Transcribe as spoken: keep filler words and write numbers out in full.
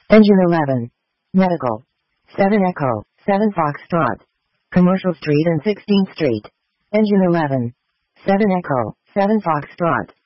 Engine eleven. Medical. seven Echo, seven Foxtrot. Commercial Street and sixteenth Street. Engine eleven. seven Echo, seven Foxtrot.